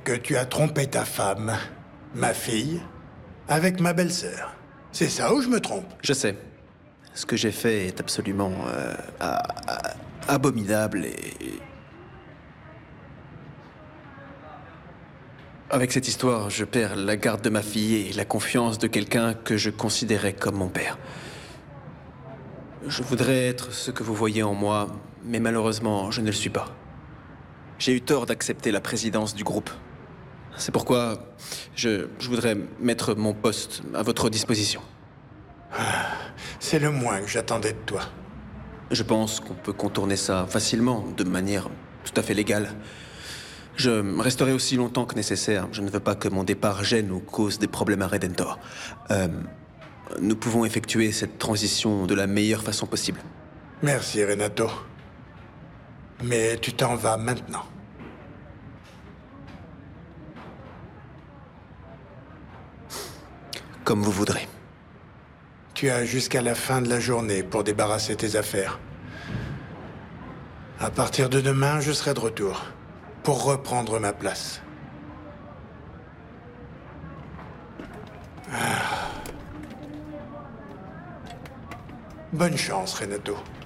que tu as trompé ta femme, ma fille, avec ma belle-sœur. C'est ça ou je me trompe? Je sais. Ce que j'ai fait est absolument abominable et... Avec cette histoire, je perds la garde de ma fille et la confiance de quelqu'un que je considérais comme mon père. Je voudrais être ce que vous voyez en moi, mais malheureusement, je ne le suis pas. J'ai eu tort d'accepter la présidence du groupe. C'est pourquoi je voudrais mettre mon poste à votre disposition. C'est le moins que j'attendais de toi. Je pense qu'on peut contourner ça facilement, de manière tout à fait légale. Je resterai aussi longtemps que nécessaire. Je ne veux pas que mon départ gêne ou cause des problèmes à Redentor. Nous pouvons effectuer cette transition de la meilleure façon possible. Merci, Renato. Mais tu t'en vas maintenant. Comme vous voudrez. Tu as jusqu'à la fin de la journée pour débarrasser tes affaires. À partir de demain, je serai de retour pour reprendre ma place. Bonne chance, Renato.